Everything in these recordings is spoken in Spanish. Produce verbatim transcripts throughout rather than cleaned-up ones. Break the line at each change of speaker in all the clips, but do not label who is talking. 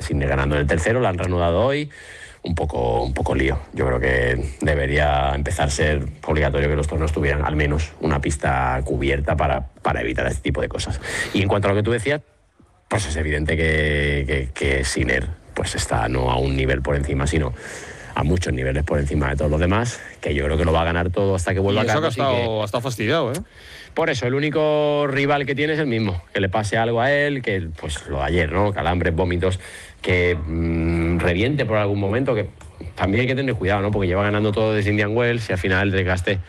Sinner ganando en el tercero, la han reanudado hoy. Un poco, un poco lío. Yo creo que debería empezar a ser obligatorio que los torneos tuvieran al menos una pista cubierta para, para evitar este tipo de cosas. Y en cuanto a lo que tú decías, pues es evidente que, que, que Sinner pues está no a un nivel por encima, sino a muchos niveles por encima de todos los demás, que yo creo que lo va a ganar todo hasta que vuelva a
Carlos.
casa.
Eso que ha estado, ha estado fastidiado, ¿eh?
Por eso, el único rival que tiene es el mismo, que le pase algo a él, que pues lo de ayer, ¿no? Calambres, vómitos, que mmm, reviente por algún momento, que también hay que tener cuidado, ¿no? Porque lleva ganando todo desde Indian Wells y al final el desgaste,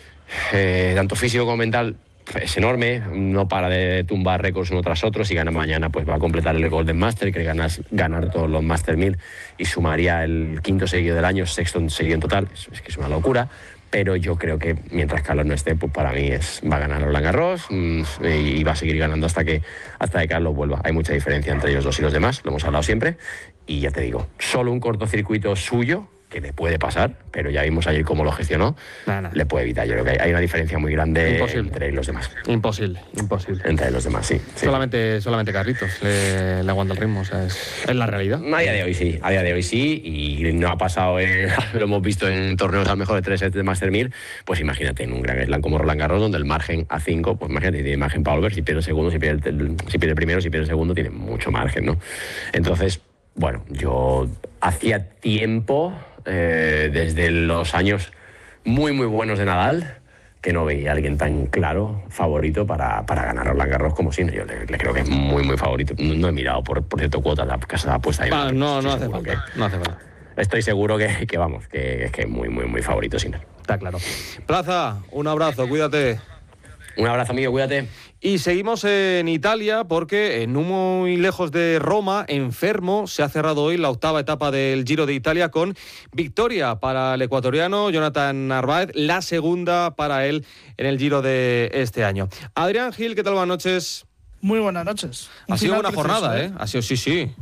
eh, tanto físico como mental, es enorme, no para de tumbar récords uno tras otro. Si gana mañana, pues va a completar el Golden Master, que ganas, ganar todos los Master mil y sumaría el quinto seguido del año, sexto seguido en total. Es, es que es una locura. Pero yo creo que mientras Carlos no esté, pues para mí es, va a ganar Roland Garros mmm, y va a seguir ganando hasta que, hasta que Carlos vuelva. Hay mucha diferencia entre ellos dos y los demás, lo hemos hablado siempre. Y ya te digo, solo un cortocircuito suyo, que le puede pasar, pero ya vimos ayer cómo lo gestionó, nah, nah. le puede evitar. Yo creo que hay, hay una diferencia muy grande imposible. entre los demás.
Imposible, imposible.
Entre los demás, sí. sí.
Solamente, solamente Carlitos le, le aguanta el ritmo, o sea, es, es la realidad.
A día de hoy sí, a día de hoy sí, y no ha pasado, eh, lo hemos visto en torneos al mejor de tres sets de Master mil, pues imagínate en un gran slam como Roland Garros, donde el margen a cinco, pues imagínate, tiene margen para volver, si pierde el segundo, si pierde el, si pierde el primero, si pierde el segundo, tiene mucho margen, ¿no? Entonces, bueno, yo hacía tiempo... Eh, desde los años muy muy buenos de Nadal, que no veía a alguien tan claro favorito para, para ganar Roland Garros como Sinner. Yo le, le creo que es muy muy favorito. No, no he mirado por, por cierto cuotas la casa de apuesta.
Ah, no, no hace falta, que, no hace falta.
Estoy seguro que, que vamos, que es que muy muy muy favorito Sinner.
Está claro. Plaza, un abrazo, cuídate.
Un abrazo, amigo, cuídate.
Y seguimos en Italia porque no muy lejos de Roma, en Fermo, se ha cerrado hoy la octava etapa del Giro de Italia con victoria para el ecuatoriano Jonathan Narváez, la segunda para él en el Giro de este año. Adrián Gil, ¿qué tal? Buenas noches.
Muy buenas noches.
Un ha sido buena jornada, ¿eh? Ha sido, sí, sí.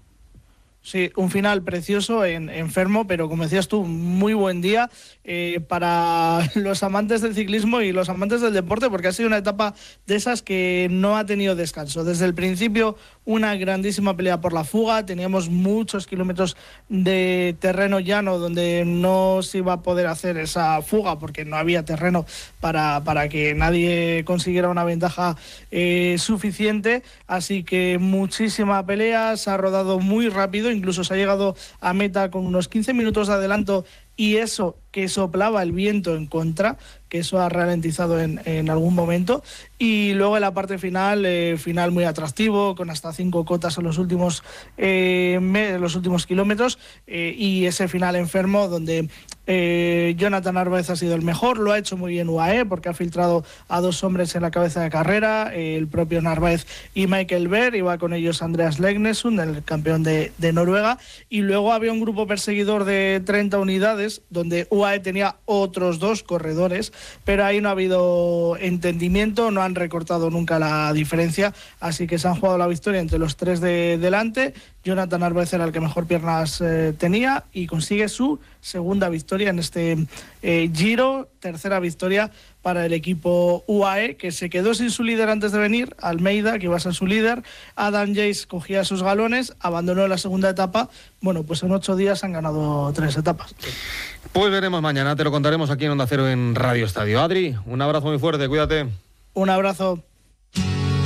Sí, un final precioso en, en Fermo, pero como decías tú, muy buen día eh, para los amantes del ciclismo y los amantes del deporte, porque ha sido una etapa de esas que no ha tenido descanso. Desde el principio, una grandísima pelea por la fuga, teníamos muchos kilómetros de terreno llano donde no se iba a poder hacer esa fuga porque no había terreno para, para que nadie consiguiera una ventaja eh, suficiente, así que muchísima pelea, se ha rodado muy rápido, incluso se ha llegado a meta con unos quince minutos de adelanto y eso que soplaba el viento en contra, que eso ha ralentizado en, en algún momento, y luego en la parte final, eh, final muy atractivo, con hasta cinco cotas en los últimos, eh, me, los últimos kilómetros, eh, y ese final enfermo donde eh, Jonathan Narváez ha sido el mejor, lo ha hecho muy bien U A E porque ha filtrado a dos hombres en la cabeza de carrera, eh, el propio Narváez y Michael Berg, y va con ellos Andreas Legnesund, el campeón de, de Noruega, y luego había un grupo perseguidor de treinta unidades donde U A E tenía otros dos corredores, pero ahí no ha habido entendimiento, no han recortado nunca la diferencia, así que se han jugado la victoria entre los tres de delante. Jonathan Narváez era el que mejor piernas eh, tenía y consigue su segunda victoria en este eh, Giro, tercera victoria para el equipo U A E, que se quedó sin su líder antes de venir, Almeida, que iba a ser su líder. Adam Yates cogía sus galones, abandonó la segunda etapa. Bueno, pues en ocho días han ganado tres etapas.
Pues veremos mañana, te lo contaremos aquí en Onda Cero en Radio Estadio. Adri, un abrazo muy fuerte, cuídate.
Un abrazo.